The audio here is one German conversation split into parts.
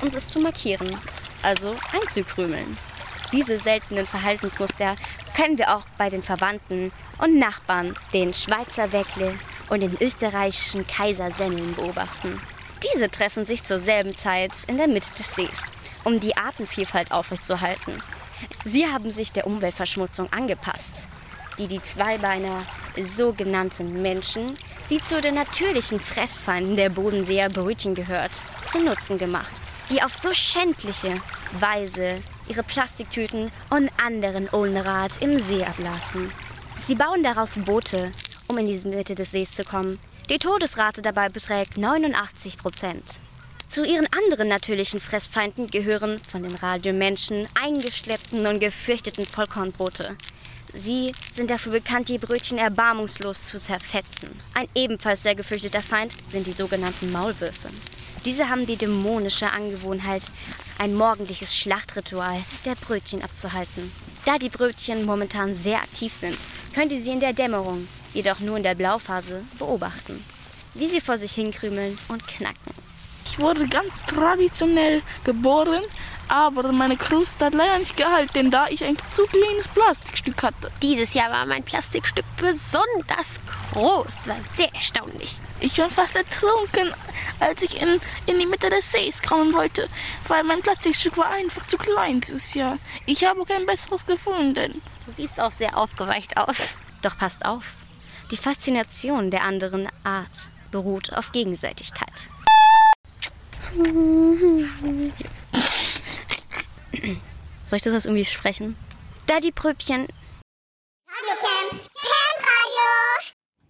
uns es zu markieren, also einzukrümeln. Diese seltenen Verhaltensmuster können wir auch bei den Verwandten und Nachbarn, den Schweizer Weckle und den österreichischen Kaisersemmeln beobachten. Diese treffen sich zur selben Zeit in der Mitte des Sees, um die Artenvielfalt aufrechtzuerhalten. Sie haben sich der Umweltverschmutzung angepasst, die Zweibeiner, sogenannten Menschen, die zu den natürlichen Fressfeinden der Bodenseer Brötchen gehört, zu Nutzen gemacht, die auf so schändliche Weise ihre Plastiktüten und anderen Unrat im See ablassen. Sie bauen daraus Boote, um in die Mitte des Sees zu kommen. Die Todesrate dabei beträgt 89%. Zu ihren anderen natürlichen Fressfeinden gehören von den Radiomenschen eingeschleppten und gefürchteten Vollkornbrote. Sie sind dafür bekannt, die Brötchen erbarmungslos zu zerfetzen. Ein ebenfalls sehr gefürchteter Feind sind die sogenannten Maulwürfe. Diese haben die dämonische Angewohnheit, ein morgendliches Schlachtritual der Brötchen abzuhalten. Da die Brötchen momentan sehr aktiv sind, könnt ihr sie in der Dämmerung, jedoch nur in der Blauphase, beobachten, wie sie vor sich hinkrümeln und knacken. Ich wurde ganz traditionell geboren, aber meine Kruste hat leider nicht gehalten, da ich ein zu kleines Plastikstück hatte. Dieses Jahr war mein Plastikstück besonders groß, war sehr erstaunlich. Ich war fast ertrunken, als ich in die Mitte des Sees kommen wollte, weil mein Plastikstück war einfach zu klein dieses Jahr. Ich habe kein besseres gefunden. Du siehst auch sehr aufgeweicht aus. Doch passt auf, die Faszination der anderen Art beruht auf Gegenseitigkeit. Soll ich das irgendwie sprechen? Da die Pröbchen... Radiocamp, Campradio!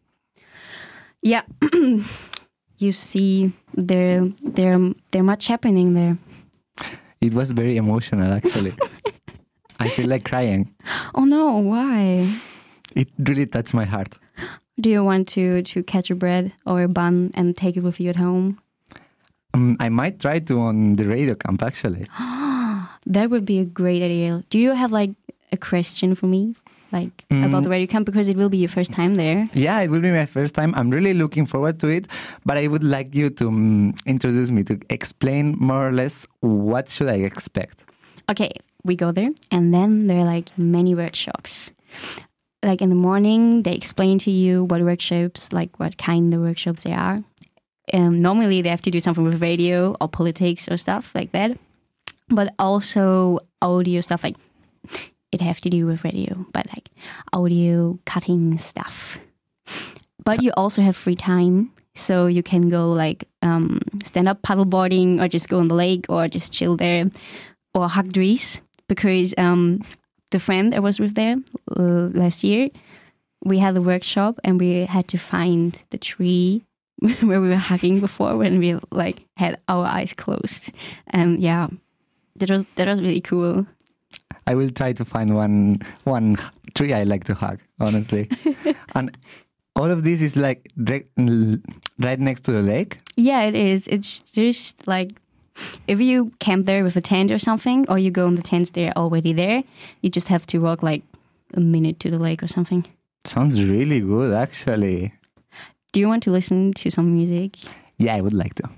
Yeah, you see, there much happening there. It was very emotional, actually. I feel like crying. Oh no, why? It really touched my heart. Do you want to catch a bread or a bun and take it with you at home? I might try to on the radio camp, actually. That would be a great idea. Do you have like a question for me, like about the radio camp, because it will be your first time there? Yeah, it will be my first time. I'm really looking forward to it, but I would like you to introduce me, to explain more or less what should I expect. Okay, we go there, and then there are like many workshops. Like in the morning, they explain to you what workshops, like what kind of workshops they are. Normally, they have to do something with radio or politics or stuff like that. But also audio stuff, like it have to do with radio, but like audio cutting stuff. But you also have free time, so you can go like stand up paddleboarding, or just go on the lake, or just chill there, or hug trees. Because the friend I was with there last year, we had a workshop and we had to find the tree where we were hugging before, when we like had our eyes closed. And yeah, that was really cool. I will try to find one tree I like to hug, honestly. And all of this is like right next to the lake? Yeah, it is. It's just like if you camp there with a tent or something, or you go in the tents, they're already there. You just have to walk like a minute to the lake or something. Sounds really good, actually. Do you want to listen to some music? Yeah, I would like to.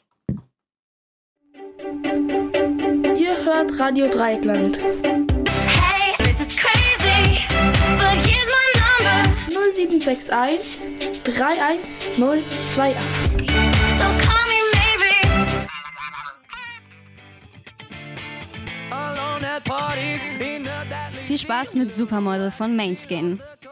Ihr hört Radio Dreieckland. Hey, this is crazy, but here's my number. 0761 31028. So call me maybe. Viel Spaß mit Supermodel von Mainskin.